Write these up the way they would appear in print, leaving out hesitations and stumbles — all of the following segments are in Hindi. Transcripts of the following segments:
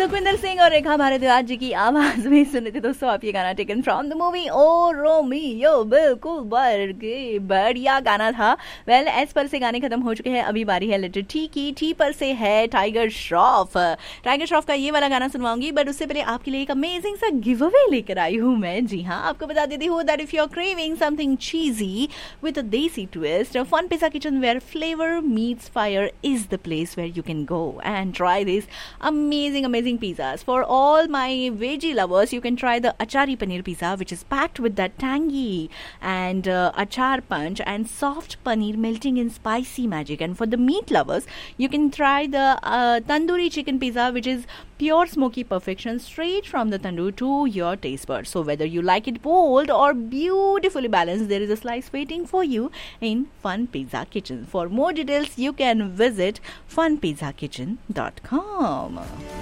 सुखविंदर सिंह और रेखा भारद्वाज जी की आवाज में सुने थे दोस्तों आप ये गाना, taken from the movie O Romeo. बिल्कुल बढ़िया गाना था। वेल एस पर से गाने खत्म हो चुके हैं, अभी बारी है लेटर टी की। टी पर से है टाइगर श्रॉफ। टाइगर श्रॉफ का ये वाला गाना सुनवाऊंगी, बट उससे पहले आपके लिए एक अमेजिंग सा गिव अवे लेकर आई हूँ मैं। जी हाँ, आपको बता देती हूँ that if you are craving something चीजी with a देसी twist, fun pizza kitchen where flavour meets fire is the place where you can go and try this amazing pizzas. For all my veggie lovers, you can try the achari paneer pizza, which is packed with that tangy and achar punch and soft paneer melting in spicy magic. And for the meat lovers, you can try the tandoori chicken pizza, which is pure smoky perfection straight from the tandoor to your taste buds. So whether you like it bold or beautifully balanced, there is a slice waiting for you in Fun Pizza Kitchen. For more details, you can visit funpizzakitchen.com.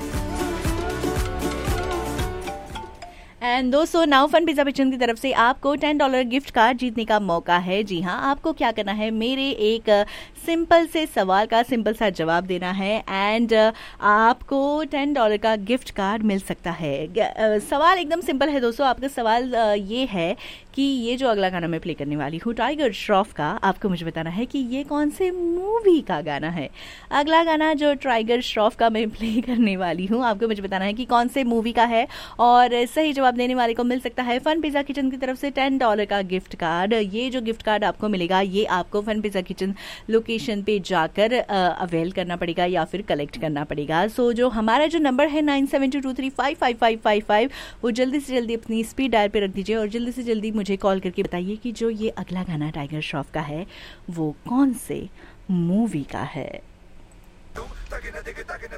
And दोस्तों नाउ फन पिज़्ज़ा किचन की तरफ से आपको $10 गिफ्ट कार्ड जीतने का मौका है। जी हाँ, आपको क्या करना है, मेरे एक सिंपल से सवाल का सिंपल सा जवाब देना है एंड आपको $10 का गिफ्ट कार्ड मिल सकता है। सवाल एकदम सिंपल है दोस्तों। आपका सवाल ये है कि ये जो अगला गाना मैं प्ले करने वाली हूँ टाइगर श्रॉफ का, आपको मुझे बताना है कि ये कौन से मूवी का गाना है। अगला गाना जो टाइगर श्रॉफ का मैं प्ले करने वाली हूँ, आपको मुझे बताना है कि कौन से मूवी का है, और सही जवाब देने वाले को मिल सकता है फन पिज़्ज़ा किचन की तरफ से $10 का गिफ्ट कार्ड। ये जो गिफ्ट कार्ड आपको मिलेगा, ये आपको फन पिज़्ज़ा किचन लोकेशन पे जाकर अवेल करना पड़ेगा या फिर कलेक्ट करना पड़ेगा। सो जो हमारा जो नंबर है 9722355555, वो जल्दी से जल्दी अपनी स्पीड डायल पे रख दीजिए और जल्दी से जल्दी मुझे कॉल करके बताइए कि जो ये अगला गाना टाइगर श्रॉफ का है वो कौन से मूवी का है।